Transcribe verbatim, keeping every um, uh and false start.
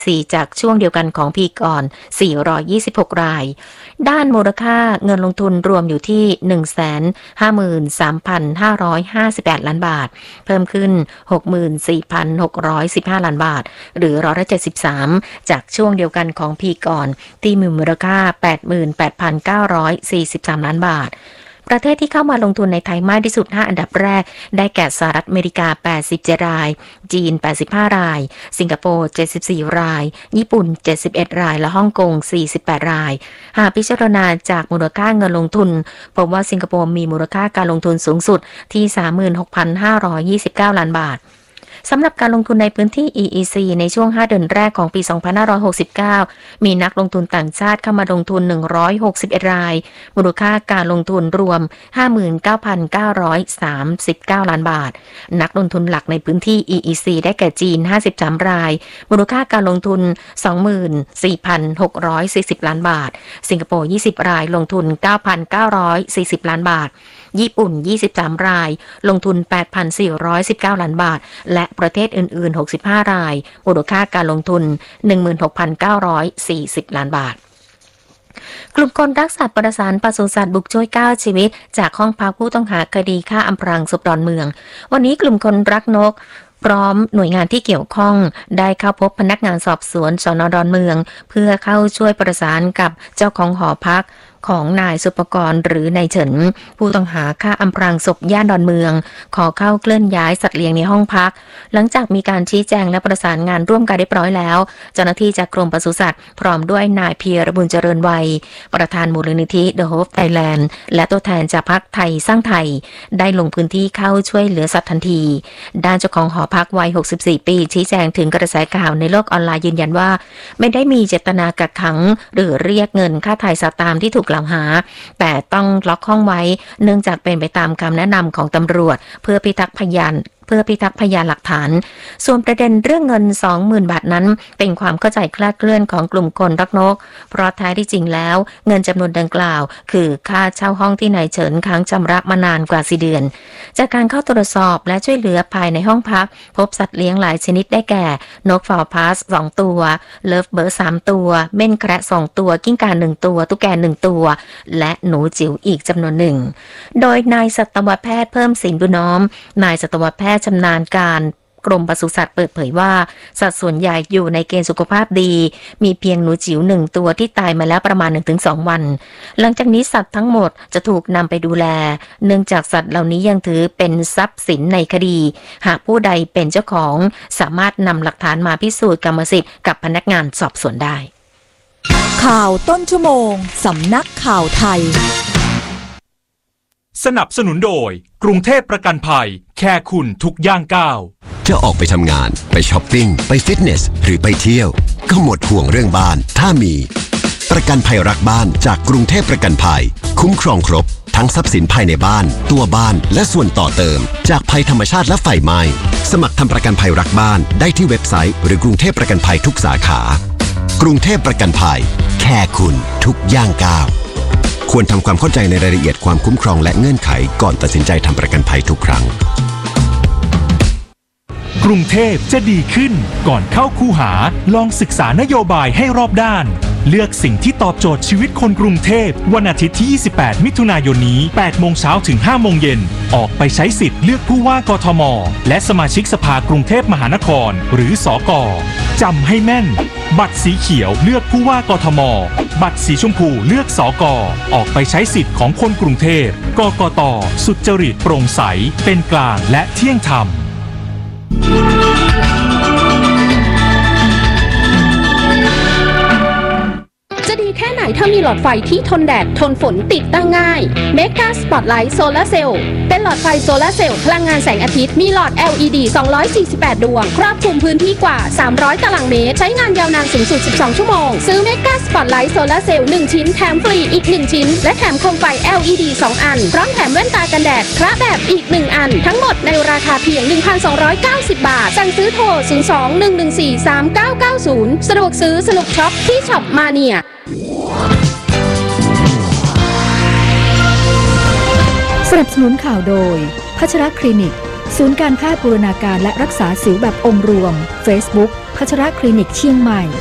จากช่วงเดียวกันของปีก่อนสี่ร้อยยี่สิบหกรายด้านมูลค่าเงินลงทุนรวมอยู่ที่ หนึ่งแสนห้าหมื่นสามพันห้าร้อยห้าสิบแปด ล้านบาทเพิ่มขึ้น หกหมื่นสี่พันหกร้อยสิบห้า ล้านบาทหรือร้อยละเจ็ดสิบสามจากช่วงเดียวกันของปีก่อนที่มีมูลค่า แปดหมื่นแปดพันเก้าร้อยสี่สิบสาม ล้านบาทประเทศที่เข้ามาลงทุนในไทยมากที่สุดห้าอันดับแรกได้แก่สหรัฐอเมริกาแปดสิบเจ็ดรายจีนแปดสิบห้ารายสิงคโปร์เจ็ดสิบสี่รายญี่ปุ่นเจ็ดสิบเอ็ดรายและฮ่องกงสี่สิบแปดรายหากพิจารณาจากมูลค่าเงินลงทุนพบว่าสิงคโปร์มีมูลค่าการลงทุนสูงสุดที่ สามหมื่นหกพันห้าร้อยยี่สิบเก้า ล้านบาทสำหรับการลงทุนในพื้นที่ อี อี ซี ในช่วงห้าเดือนแรกของปี สองพันห้าร้อยหกสิบเก้า มีนักลงทุนต่างชาติเข้ามาลงทุนหนึ่งร้อยหกสิบเอ็ดรายมูลค่าการลงทุนรวม ห้าหมื่นเก้าพันเก้าร้อยสามสิบเก้า ล้านบาทนักลงทุนหลักในพื้นที่ อี อี ซี ได้แก่จีนห้าสิบสามรายมูลค่าการลงทุน สองหมื่นสี่พันหกร้อยสี่สิบ ล้านบาทสิงคโปร์ยี่สิบรายลงทุน เก้าพันเก้าร้อยสี่สิบ ล้านบาทญี่ปุ่นยี่สิบสามรายลงทุน แปดพันสี่ร้อยสิบเก้า ล้านบาทและประเทศอื่นๆหกสิบห้ารายมูลค่าการลงทุน หนึ่งหมื่นหกพันเก้าร้อยสี่สิบ ล้านบาทกลุ่มคนรักสัตว์ประสานปศุสัตว์บุกช่วยเก้าชีวิตจากห้องพักผู้ต้องหาคดีฆ่าอำพรางศพดอนเมืองวันนี้กลุ่มคนรักนกพร้อมหน่วยงานที่เกี่ยวข้องได้เข้าพบพนักงานสอบสวนสน.ดอนเมืองเพื่อเข้าช่วยประสานกับเจ้าของหอพักของนายสุปกรณ์หรือนายเฉินผู้ต้องหาฆ่าอำพรางศพย่านดอนเมืองขอเข้าเคลื่อนย้ายสัตว์เลี้ยงในห้องพักหลังจากมีการชี้แจงและประสานงานร่วมกันเรียบร้อยแล้วเจ้าหน้าที่จากกรมปศุสัตว์พร้อมด้วยนายเพียรบุญเจริญวัยประธานมูลนิธิ The Hope Thailand และตัวแทนจากพรรคไทยสร้างไทยได้ลงพื้นที่เข้าช่วยเหลือสัตว์ทันทีด้านเจ้าของหอพักวัยหกสิบสี่ปีชี้แจงถึงกระแสข่าวในโลกออนไลน์ยืนยันว่าไม่ได้มีเจตนากักขังหรือเรียกเงินค่าไถ่สัตว์ตามที่ถูกกล่าวหาแต่ต้องล็อกห้องไว้เนื่องจากเป็นไปตามคำแนะนำของตำรวจเพื่อพิทักษ์พยานเพื่อพิทักษ์พยานหลักฐานส่วนประเด็นเรื่องเงิน สองหมื่น บาทนั้นเป็นความเข้าใจคลาดเคลื่อนของกลุ่มคนรักนกเพราะแท้ที่จริงแล้วเงินจำนวนดังกล่าวคือค่าเช่าห้องที่นายเฉินค้างชำระมานานกว่าสี่เดือนจากการเข้าตรวจสอบและช่วยเหลือภายในห้องพักพบสัตว์เลี้ยงหลายชนิดได้แก่นกฟาวพาสสองตัวเลิฟเบิร์ดสามตัวเม่นแคระสองตัวกิ้งก่าหนึ่งตัวตุ๊กแกหนึ่งตัวและหนูจิ๋วอีกจำนวนหนึ่งโดยนายสัตวแพทย์เพิ่มสินบุญน้อมนายสัตวแพทย์ชำนาญการกรมปศุสัตว์เปิดเผยว่าสัตว์ส่วนใหญ่อยู่ในเกณฑ์สุขภาพดีมีเพียงหนูจิ๋วหนึ่งตัวที่ตายมาแล้วประมาณ หนึ่งถึงสอง วันหลังจากนี้สัตว์ทั้งหมดจะถูกนำไปดูแลเนื่องจากสัตว์เหล่านี้ยังถือเป็นทรัพย์สินในคดีหากผู้ใดเป็นเจ้าของสามารถนำหลักฐานมาพิสูจน์กรรมสิทธิ์กับพนักงานสอบสวนได้ข่าวต้นชั่วโมงสำนักข่าวไทยสนับสนุนโดยกรุงเทพประกันภัยแค่คุณทุกย่างก้าวจะออกไปทำงานไปช้อปปิ้งไปฟิตเนสหรือไปเที่ยวก็หมดห่วงเรื่องบ้านถ้ามีประกันภัยรักบ้านจากกรุงเทพประกันภัยคุ้มครองครบทั้งทรัพย์สินภายในบ้านตัวบ้านและส่วนต่อเติมจากภัยธรรมชาติและไฟไหม้สมัครทำประกันภัยรักบ้านได้ที่เว็บไซต์หรือกรุงเทพประกันภัยทุกสาขากรุงเทพประกันภัยแค่คุณทุกย่างก้าวควรทำความเข้าใจในรายละเอียดความคุ้มครองและเงื่อนไขก่อนตัดสินใจทำประกันภัยทุกครั้งกรุงเทพจะดีขึ้นก่อนเข้าคูหาลองศึกษานโยบายให้รอบด้านเลือกสิ่งที่ตอบโจทย์ชีวิตคนกรุงเทพวันอาทิตย์ที่ยี่สิบแปดมิถุนายนนี้แปดโมงเช้าถึงห้าโมงเย็นออกไปใช้สิทธิ์เลือกผู้ว่ากทมและสมาชิกสภากรุงเทพมหานครหรือสก.จำให้แม่นบัตรสีเขียวเลือกผู้ว่ากทมบัตรสีชมพูเลือกสก.ออกไปใช้สิทธิ์ของคนกรุงเทพกกต.สุจริตโปร่งใสเป็นกลางและเที่ยงธรรมแค่ไหนถ้ามีหลอดไฟที่ทนแดดทนฝนติดตั้งง่าย Mega Spotlight Solar Cell เป็นหลอดไฟโซลาร์เซลล์พลังงานแสงอาทิตย์มีหลอด แอล อี ดี สองร้อยสี่สิบแปด ดวงครอบคลุมพื้นที่กว่าสามร้อยตารางเมตรใช้งานยาวนานสูงสุดสิบสองชั่วโมงซื้อ Mega Spotlight Solar Cell หนึ่งชิ้นแถมฟรีอีกหนึ่งชิ้นและแถมโคมไฟ แอล อี ดี สองอันพร้อมแถมแว่นตากันแดดคละแบบอีกหนึ่งอันทั้งหมดในราคาเพียง หนึ่งพันสองร้อยเก้าสิบ บาทสั่งซื้อโทรศูนย์ สอง หนึ่ง หนึ่ง สี่ สาม เก้า เก้า ศูนย์สะดวกซื้อสนุกช็อปที่ช็อปมาเนียสนับสนุนข่าวโดยพัชรคลินิกศูนย์การแพทย์บูรณาการและรักษาสิวแบบองค์รวม Facebook พัชรคลินิกเชียงใหม่